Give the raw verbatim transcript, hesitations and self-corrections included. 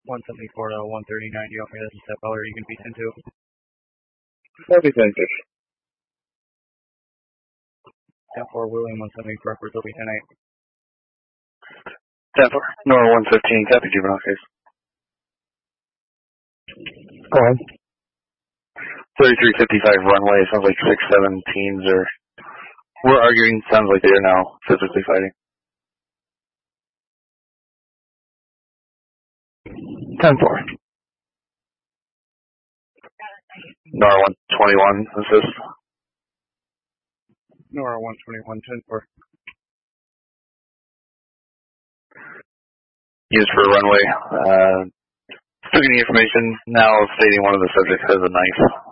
one seventy-four to one thirty-nine, do you want me to set color you can be into? That'd be thank you. ten four, William one seventy-four, upwards, will be ten eight. ten four, Nora one fifteen, copy juvenile case. Go ahead. thirty-three fifty-five runway, sounds like six, seven teens are, we're arguing, sounds like they're now physically fighting. ten four. Nora one twenty-one, assist. Nora one twenty-one, ten four. Used for runway. Uh, still getting information now stating one of the subjects has a knife.